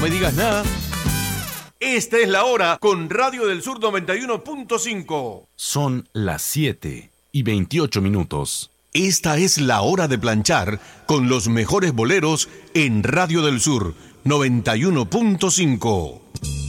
me digas nada. Esta es la hora con Radio del Sur 91.5. Son las 7:28. Esta es la hora de planchar con los mejores boleros en Radio del Sur 91.5.